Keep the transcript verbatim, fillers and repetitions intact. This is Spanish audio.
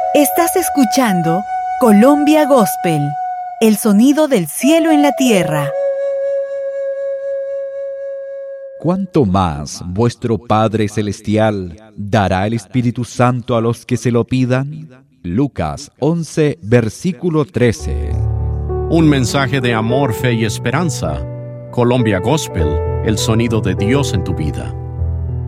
Estás escuchando Colombia Gospel, el sonido del cielo en la tierra. ¿Cuánto más vuestro Padre Celestial dará el Espíritu Santo a los que se lo pidan? Lucas once, versículo trece. Un mensaje de amor, fe y esperanza. Colombia Gospel, el sonido de Dios en tu vida.